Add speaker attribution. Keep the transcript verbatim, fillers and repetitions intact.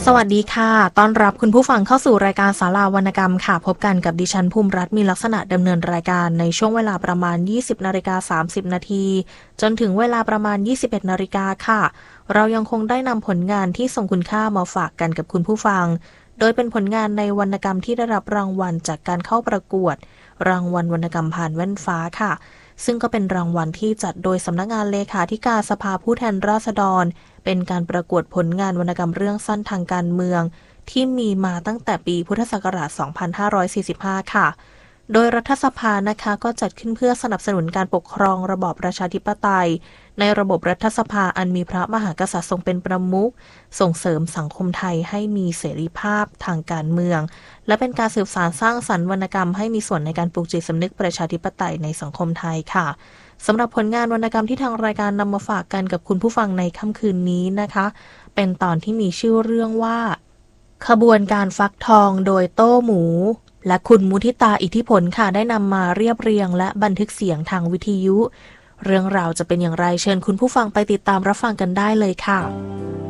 Speaker 1: สวัสดีค่ะต้อนรับคุณผู้ฟังเข้าสู่รายการศาลาวรรณกรรมค่ะพบกันกับดิฉันภูมิรัตน์มีลักษณะดำเนินรายการในช่วงเวลาประมาณ ยี่สิบนาฬิกาสามสิบนาทีจนถึงเวลาประมาณ ยี่สิบเอ็ดนาฬิกาค่ะเรายังคงได้นำผลงานที่ทรงคุณค่ามาฝากกันกับคุณผู้ฟังโดยเป็นผลงานในวรรณกรรมที่ได้รับรางวัลจากการเข้าประกวดรางวัลวรรณกรรมผ่านแว่นฟ้าค่ะซึ่งก็เป็นรางวัลที่จัดโดยสำนักงานเลขาธิการสภาผู้แทนราษฎรเป็นการประกวดผลงานวรรณกรรมเรื่องสั้นทางการเมืองที่มีมาตั้งแต่ปีพุทธศักราช สองพันห้าร้อยสี่สิบห้า ค่ะโดยรัฐสภานะคะก็จัดขึ้นเพื่อสนับสนุนการปกครองระบอบประชาธิปไตยในระบบรัฐสภาอันมีพระมหากษัตริย์ทรงเป็นประมุขส่งเสริมสังคมไทยให้มีเสรีภาพทางการเมืองและเป็นการสืบสานสร้างสรรค์วรรณกรรมให้มีส่วนในการปลูกจิตสำนึกประชาธิปไตยในสังคมไทยค่ะสำหรับผลงานวรรณกรรมที่ทางรายการนำมาฝากกันกับคุณผู้ฟังในค่ำคืนนี้นะคะเป็นตอนที่มีชื่อเรื่องว่าขบวนการฟักทองโดยโต้หมูและคุณมุทิตาอิทธิผลค่ะได้นำมาเรียบเรียงและบันทึกเสียงทางวิทยุเรื่องราวจะเป็นอย่างไรเชิญคุณผู้ฟังไปติดตามรับฟังกันได้เลยค่ะ